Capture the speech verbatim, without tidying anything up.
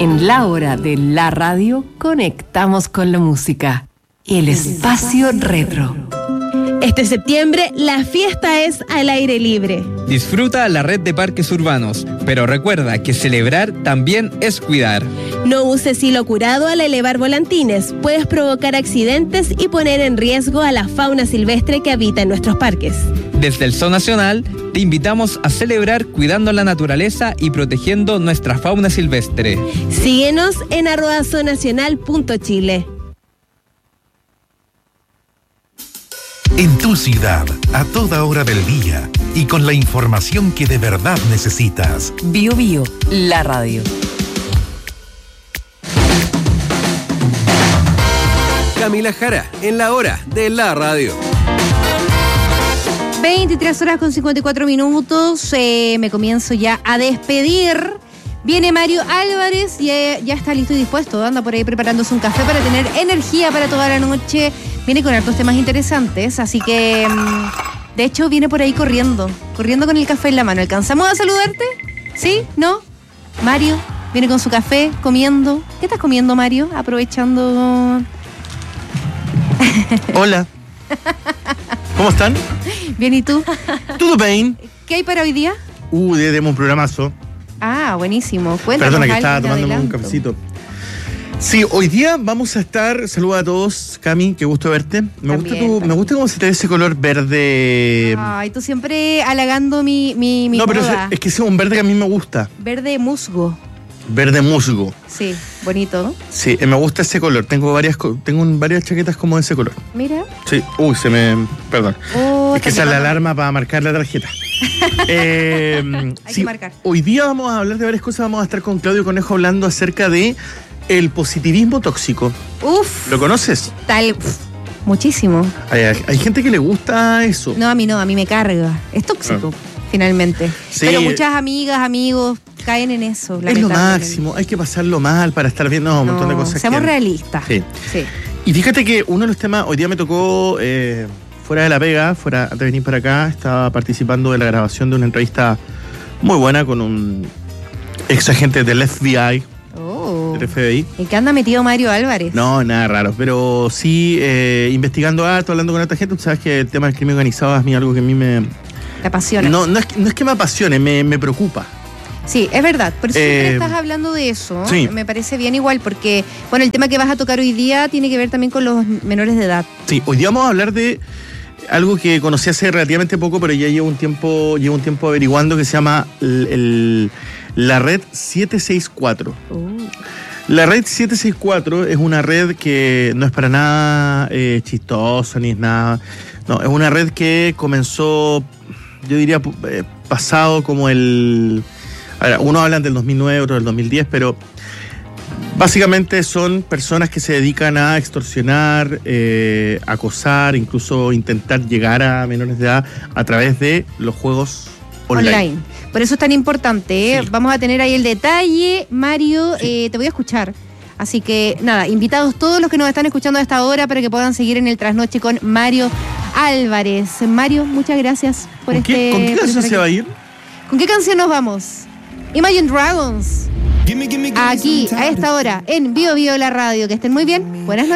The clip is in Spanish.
En la hora de la radio conectamos con la música. El espacio retro. Este septiembre la fiesta es al aire libre. Disfruta la red de parques urbanos, pero recuerda que celebrar también es cuidar. No uses hilo curado al elevar volantines. Puedes provocar accidentes y poner en riesgo a la fauna silvestre que habita en nuestros parques. Desde el Zoo Nacional, te invitamos a celebrar cuidando la naturaleza y protegiendo nuestra fauna silvestre. Síguenos en arroba zoonacional punto chile. En tu ciudad, a toda hora del día y con la información que de verdad necesitas. Bio Bio, la radio. Camila Jara, en la hora de la radio. veintitrés horas con cincuenta y cuatro minutos. Eh, me comienzo ya a despedir. Viene Mario Álvarez y ya, ya está listo y dispuesto. Anda por ahí preparándose un café para tener energía para toda la noche. Viene con hartos temas interesantes, así que de hecho viene por ahí corriendo, corriendo con el café en la mano. ¿Alcanzamos a saludarte? ¿Sí? ¿No? Mario viene con su café, comiendo. ¿Qué estás comiendo, Mario? Aprovechando... Hola. ¿Cómo están? Bien, ¿y tú? ¿Todo bien? ¿Qué hay para hoy día? Uh, tenemos un programazo. Ah, buenísimo. Cuéntanos. Perdona que estaba algo, tomándome un adelanto. cafecito. Sí, hoy día vamos a estar. Saludos a todos, Cami, qué gusto verte. Me gusta También, tu, también. me gusta cómo se te ve ese color verde. Ay, tú siempre halagando mi, mi, mi no, pero es, moda. es que es un verde que a mí me gusta. Verde musgo. Verde musgo. Sí, bonito. Sí, eh, me gusta ese color. Tengo varias co- tengo un- varias chaquetas como de ese color. Mira. Sí, uy, se me. Perdón. Oh, es que está esa es la quemando. alarma para marcar la tarjeta. eh, Hay sí, que marcar. Hoy día vamos a hablar de varias cosas. Vamos a estar con Claudio Conejo hablando acerca de el positivismo tóxico. Uf. ¿Lo conoces? Tal. Uf, muchísimo. Hay, hay gente que le gusta eso. No, a mí no, a mí me carga. Es tóxico, finalmente. Sí. Pero muchas amigas, amigos caen en eso. Es lo lamentablemente. máximo. Hay que pasarlo mal para estar viendo un montón de No, cosas. seamos que- realistas. Sí. Sí. Y fíjate que uno de los temas, hoy día me tocó, eh, fuera de la pega, fuera antes de venir para acá, estaba participando de la grabación de una entrevista muy buena con un ex agente del F B I, Oh. del F B I. ¿En qué anda metido Mario Álvarez? No, nada raro, pero sí eh, investigando harto, hablando con otra gente. Tú sabes que el tema del crimen organizado es a mí algo que a mí me... Te apasiona. No, no, es, que- no es que me apasione, me, me preocupa. Sí, es verdad. Por eso siempre Eh, estás hablando de eso. sí. Me parece bien igual, porque, bueno, el tema que vas a tocar hoy día tiene que ver también con los menores de edad. Sí, hoy día vamos a hablar de algo que conocí hace relativamente poco, pero ya llevo un tiempo, llevo un tiempo averiguando, que se llama el- el- la red siete seis cuatro. La red siete seis cuatro es una red que no es para nada eh, chistosa ni es nada. No, es una red que comenzó, yo diría, pu- eh, pasado como el... A ver, unos hablan del dos mil nueve, otros del dos mil diez, pero básicamente son personas que se dedican a extorsionar, eh, acosar, incluso intentar llegar a menores de edad a través de los juegos online. Online. Por eso es tan importante. ¿eh? Sí. Vamos a tener ahí el detalle. Mario, eh, te voy a escuchar. Así que, nada, invitados todos los que nos están escuchando a esta hora para que puedan seguir en el trasnoche con Mario Álvarez. Mario, muchas gracias por ¿Con este... qué, ¿con qué por canción estar se va a aquí. ir? ¿Con qué canción nos vamos? Imagine Dragons. Aquí, a esta hora, en Bio Bio la radio. Que estén muy bien. Buenas noches.